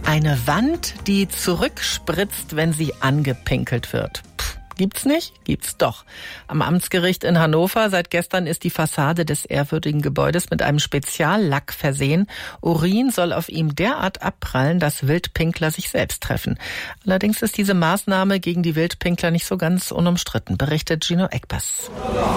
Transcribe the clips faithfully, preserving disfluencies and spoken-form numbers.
Eine Wand, die zurückspritzt, wenn sie angepinkelt wird. Pff, gibt's nicht? Gibt's doch. Am Amtsgericht in Hannover seit gestern ist die Fassade des ehrwürdigen Gebäudes mit einem Speziallack versehen. Urin soll auf ihm derart abprallen, dass Wildpinkler sich selbst treffen. Allerdings ist diese Maßnahme gegen die Wildpinkler nicht so ganz unumstritten, berichtet Gino Eckbass.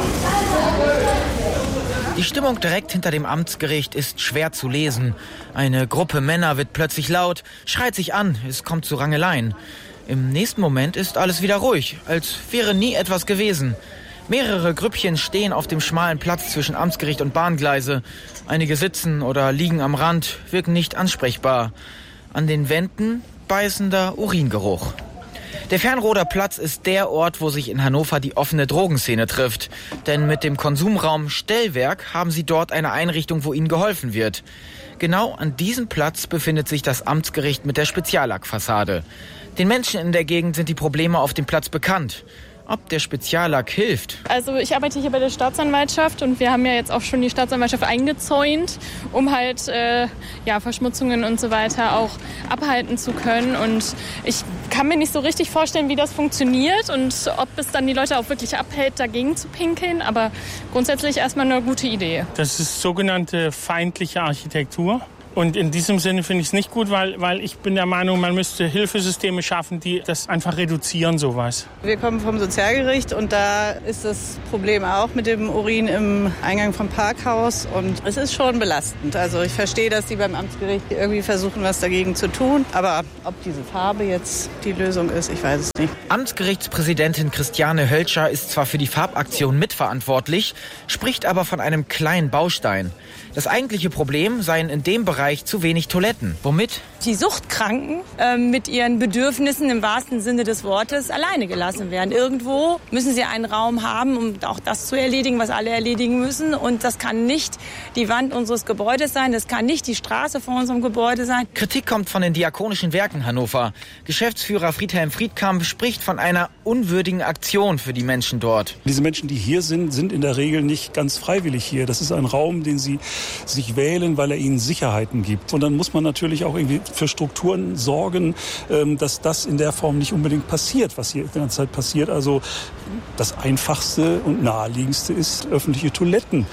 Die Stimmung direkt hinter dem Amtsgericht ist schwer zu lesen. Eine Gruppe Männer wird plötzlich laut, schreit sich an, es kommt zu Rangeleien. Im nächsten Moment ist alles wieder ruhig, als wäre nie etwas gewesen. Mehrere Grüppchen stehen auf dem schmalen Platz zwischen Amtsgericht und Bahngleise. Einige sitzen oder liegen am Rand, wirken nicht ansprechbar. An den Wänden beißender Uringeruch. Der Fernroder Platz ist der Ort, wo sich in Hannover die offene Drogenszene trifft. Denn mit dem Konsumraum Stellwerk haben sie dort eine Einrichtung, wo ihnen geholfen wird. Genau an diesem Platz befindet sich das Amtsgericht mit der Speziallackfassade. Den Menschen in der Gegend sind die Probleme auf dem Platz bekannt. Ob der Speziallack hilft? Also ich arbeite hier bei der Staatsanwaltschaft und wir haben ja jetzt auch schon die Staatsanwaltschaft eingezäunt, um halt äh, ja, Verschmutzungen und so weiter auch abhalten zu können. Und ich kann mir nicht so richtig vorstellen, wie das funktioniert und ob es dann die Leute auch wirklich abhält, dagegen zu pinkeln. Aber grundsätzlich erstmal eine gute Idee. Das ist sogenannte feindliche Architektur. Und in diesem Sinne finde ich es nicht gut, weil, weil ich bin der Meinung, man müsste Hilfesysteme schaffen, die das einfach reduzieren, sowas. Wir kommen vom Sozialgericht und da ist das Problem auch mit dem Urin im Eingang vom Parkhaus. Und es ist schon belastend. Also ich verstehe, dass die beim Amtsgericht irgendwie versuchen, was dagegen zu tun. Aber ob diese Farbe jetzt die Lösung ist, ich weiß es nicht. Amtsgerichtspräsidentin Christiane Hölscher ist zwar für die Farbaktion mitverantwortlich, spricht aber von einem kleinen Baustein. Das eigentliche Problem seien in dem Bereich zu wenig Toiletten. Womit? Die Suchtkranken äh, mit ihren Bedürfnissen im wahrsten Sinne des Wortes alleine gelassen werden. Irgendwo müssen sie einen Raum haben, um auch das zu erledigen, was alle erledigen müssen. Und das kann nicht die Wand unseres Gebäudes sein, das kann nicht die Straße vor unserem Gebäude sein. Kritik kommt von den Diakonischen Werken Hannover. Geschäftsführer Friedhelm Friedkamp spricht von einer unwürdigen Aktion für die Menschen dort. Diese Menschen, die hier sind, sind in der Regel nicht ganz freiwillig hier. Das ist ein Raum, den sie sich wählen, weil er ihnen Sicherheiten gibt. Und dann muss man natürlich auch irgendwie für Strukturen sorgen, dass das in der Form nicht unbedingt passiert, was hier die ganze Zeit passiert. Also das Einfachste und Naheliegendste ist, öffentliche Toiletten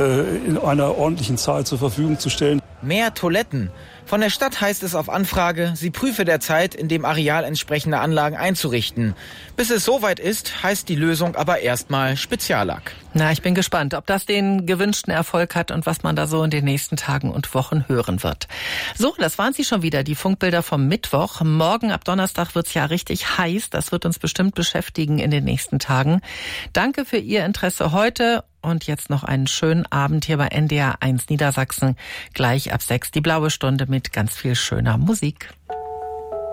in einer ordentlichen Zahl zur Verfügung zu stellen. Mehr Toiletten. Von der Stadt heißt es auf Anfrage, sie prüfe derzeit, in dem Areal entsprechende Anlagen einzurichten. Bis es soweit ist, heißt die Lösung aber erstmal Speziallack. Na, ich bin gespannt, ob das den gewünschten Erfolg hat und was man da so in den nächsten Tagen und Wochen hören wird. So, das waren sie schon wieder, die Funkbilder vom Mittwoch. Morgen ab Donnerstag wird's ja richtig heiß. Das wird uns bestimmt beschäftigen in den nächsten Tagen. Danke für Ihr Interesse heute. Und jetzt noch einen schönen Abend hier bei N D R eins Niedersachsen. Gleich ab sechs die blaue Stunde mit ganz viel schöner Musik.